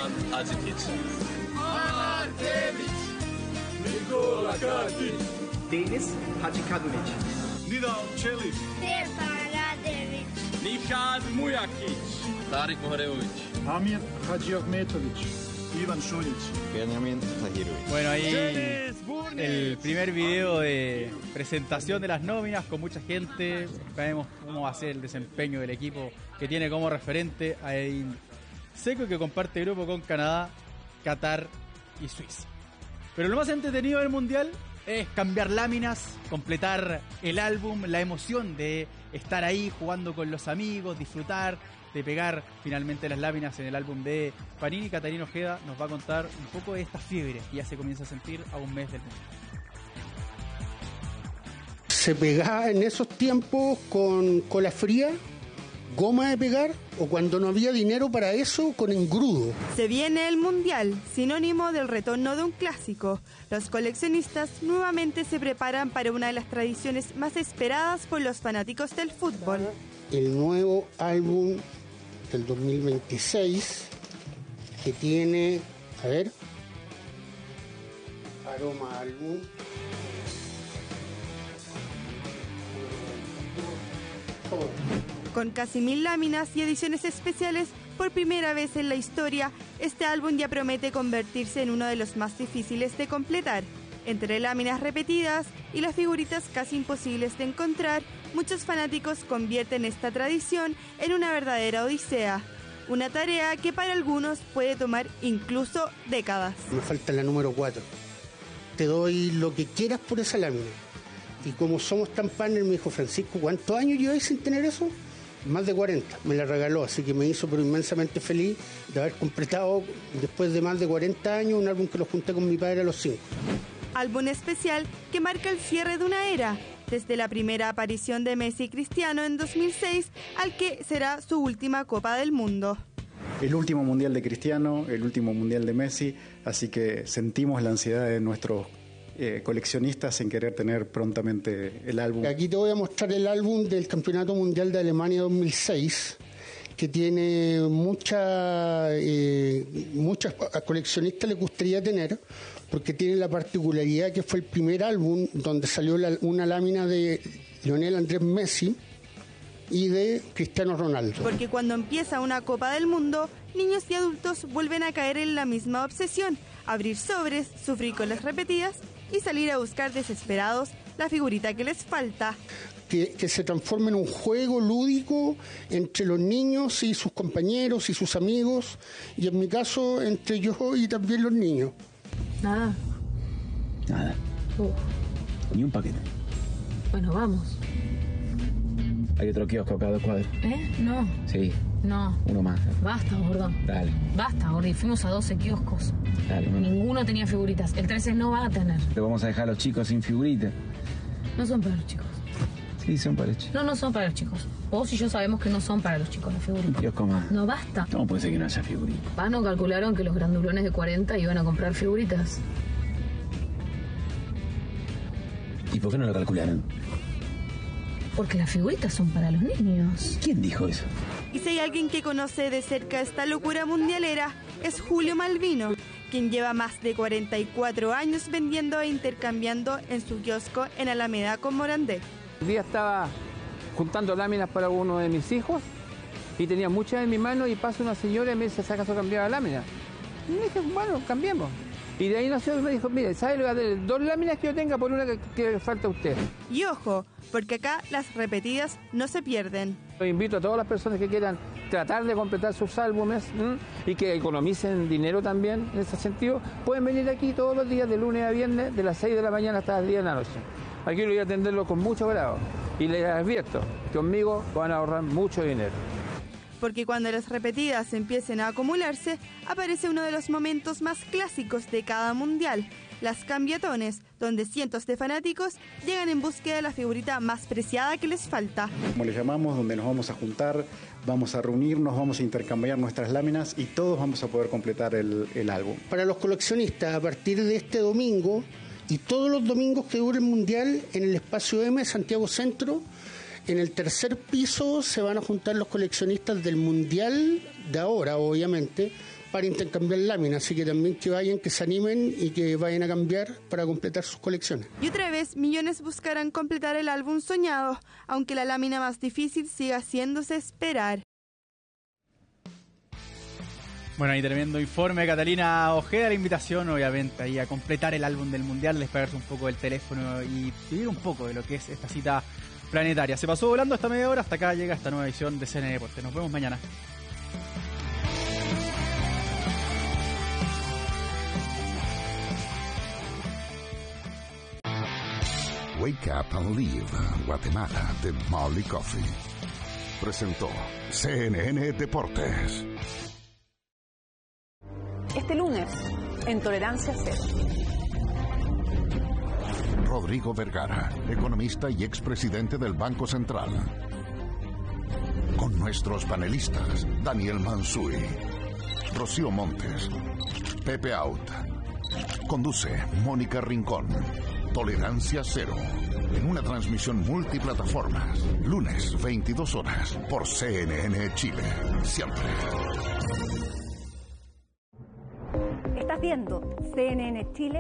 Roman Hadžikić, Artević, Nikola Kakić, Denis Hadžikadunić, Nidal Čelić, Stefan Radević, Nihad Mujakić, Tarik Mohreović, Amir Hadžiahmetović, Ivan Šoljić, Benjamin Tahirović. Bueno, ahí el primer video de presentación de las nóminas con mucha gente. Vemos cómo va a ser el desempeño del equipo que tiene como referente a Edin Dzeko, que comparte grupo con Canadá, Qatar y Suiza. Pero lo más entretenido del Mundial es cambiar láminas, completar el álbum, la emoción de estar ahí jugando con los amigos, disfrutar de pegar finalmente las láminas en el álbum de Panini. Catarina Ojeda nos va a contar un poco de esta fiebre que ya se comienza a sentir a un mes del Mundial. Se pegaba en esos tiempos con cola fría, goma de pegar, o cuando no había dinero para eso, con engrudo. Se viene el Mundial, sinónimo del retorno de un clásico. Los coleccionistas nuevamente se preparan para una de las tradiciones más esperadas por los fanáticos del fútbol. El nuevo álbum del 2026, que tiene, a ver, aroma álbum. Con casi 1000 láminas y ediciones especiales, por primera vez en la historia, este álbum ya promete convertirse en uno de los más difíciles de completar. Entre láminas repetidas y las figuritas casi imposibles de encontrar, muchos fanáticos convierten esta tradición en una verdadera odisea. Una tarea que para algunos puede tomar incluso décadas. Me falta la número 4. Te doy lo que quieras por esa lámina. Y como somos tan partner, me dijo: Francisco, ¿cuántos años lleváis sin tener eso? Más de 40. Me la regaló, así que me hizo pero inmensamente feliz de haber completado, después de más de 40 años, un álbum que lo junté con mi padre a los 5. Álbum especial que marca el cierre de una era, desde la primera aparición de Messi y Cristiano en 2006 al que será su última Copa del Mundo. El último Mundial de Cristiano, el último Mundial de Messi, así que sentimos la ansiedad de nuestros coleccionistas en querer tener prontamente el álbum. Aquí te voy a mostrar el álbum del Campeonato Mundial de Alemania 2006, que tiene muchas coleccionistas les gustaría tener, porque tiene la particularidad que fue el primer álbum donde salió una lámina de Lionel Andrés Messi y de Cristiano Ronaldo. Porque cuando empieza una Copa del Mundo, niños y adultos vuelven a caer en la misma obsesión: abrir sobres, sufrir con las repetidas y salir a buscar desesperados la figurita que les falta. Que se transforme en un juego lúdico entre los niños y sus compañeros y sus amigos, y en mi caso entre yo y también los niños. Nada. Ni un paquete. Bueno, vamos. Hay otro kiosco acá a 2 cuadras. No. Sí. No. Uno más. Basta, gordo. Dale. Basta, gordo. Fuimos a 12 kioscos. Dale, mamá. Ninguno tenía figuritas. El 13 no va a tener. Te vamos a dejar a los chicos sin figuritas. No son para los chicos. Sí, son para los chicos. No son para los chicos. Vos y yo sabemos que no son para los chicos las figuritas. Kiosco más. No, basta. ¿Cómo puede ser que no haya figuritas? ¿Vas no calcularon que los grandulones de 40 iban a comprar figuritas? ¿Y por qué no lo calcularon? Porque las figuritas son para los niños. ¿Quién dijo eso? Y si hay alguien que conoce de cerca esta locura mundialera, es Julio Malvino, quien lleva más de 44 años vendiendo e intercambiando en su kiosco en Alameda con Morandé. Un día estaba juntando láminas para uno de mis hijos y tenía muchas en mi mano, y pasa una señora y me dice: ¿acaso cambiaba lámina? Y me dije: bueno, cambiemos. Y de ahí nació y me dijo: mire, ¿sabe lo que hacer? 2 láminas que yo tenga por una que falta a usted. Y ojo, porque acá las repetidas no se pierden. Los invito a todas las personas que quieran tratar de completar sus álbumes y que economicen dinero también en ese sentido, pueden venir aquí todos los días de lunes a viernes de las 6 de la mañana hasta las 10 de la noche. Aquí lo voy a atenderlo con mucho grado y les advierto que conmigo van a ahorrar mucho dinero. Porque cuando las repetidas empiecen a acumularse, aparece uno de los momentos más clásicos de cada mundial: las cambiatones, donde cientos de fanáticos llegan en búsqueda de la figurita más preciada que les falta. Como le llamamos, donde nos vamos a juntar, vamos a reunirnos, vamos a intercambiar nuestras láminas y todos vamos a poder completar el álbum. Para los coleccionistas, a partir de este domingo y todos los domingos que dure el Mundial, en el Espacio M, Santiago Centro, en el 3er piso se van a juntar los coleccionistas del Mundial de ahora, obviamente, para intercambiar láminas, así que también que vayan, que se animen y que vayan a cambiar para completar sus colecciones. Y otra vez, millones buscarán completar el álbum soñado, aunque la lámina más difícil siga haciéndose esperar. Bueno, y tremendo informe, Catalina Ojeda, la invitación obviamente ahí a completar el álbum del Mundial, despegarse un poco del teléfono y vivir un poco de lo que es esta cita planetaria. Se pasó volando esta media hora, hasta acá llega esta nueva edición de CNN Deportes. Nos vemos mañana. Wake Up and Live, Guatemala, de Molly Coffee. Presentó CNN Deportes. Este lunes, en Tolerancia Cero. Rodrigo Vergara, economista y expresidente del Banco Central. Con nuestros panelistas, Daniel Mansuy, Rocío Montes, Pepe Out. Conduce Mónica Rincón. Tolerancia Cero. En una transmisión multiplataformas. Lunes, 22 horas, por CNN Chile. Siempre. Estás viendo CNN Chile